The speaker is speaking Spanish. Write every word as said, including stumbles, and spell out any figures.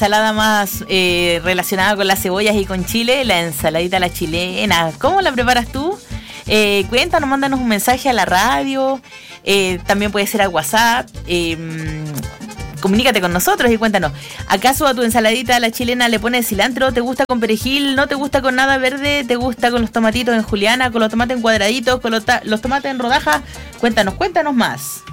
ensalada más eh, relacionada con las cebollas y con chile, la ensaladita a la chilena. ¿Cómo la preparas tú? Eh, cuéntanos, mándanos un mensaje a la radio, eh, también puede ser al WhatsApp. Eh, comunícate con nosotros y cuéntanos, ¿acaso a tu ensaladita a la chilena le pones cilantro? ¿Te gusta con perejil? ¿No te gusta con nada verde? ¿Te gusta con los tomatitos en juliana? ¿Con los tomates en cuadraditos? ¿Con los, ta- los tomates en rodajas? Cuéntanos, cuéntanos más.